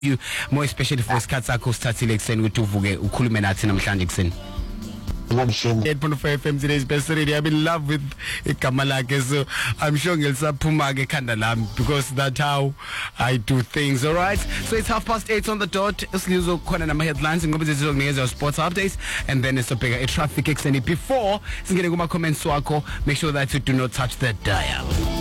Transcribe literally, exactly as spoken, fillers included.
you more especially for isikhathi sakho sithathile ekseni ukuthi uvuke ukhulume nathi namhlanje ekseni. eight point five F M today's best radio. I'm in love with igama lakhe, so I'm sure ngelisaphuma ke ekhanda lami because that's how I do things. All right, so it's half past eight on the dot. Isilizo khona nama headlines ngoba sizokunikeza sports updates and then isobheka a traffic ekseni. Before singene kuma comments wakho, make sure that you do not touch that dial.